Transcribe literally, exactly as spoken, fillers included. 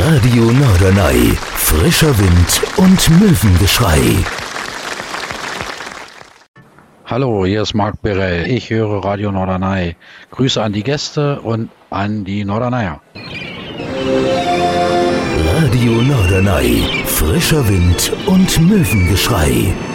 Radio Norderney. Frischer Wind und Möwengeschrei. Hallo, hier ist Marc Birell. Ich höre Radio Norderney. Grüße an die Gäste und an die Norderneyer. Radio Norderney. Frischer Wind und Möwengeschrei.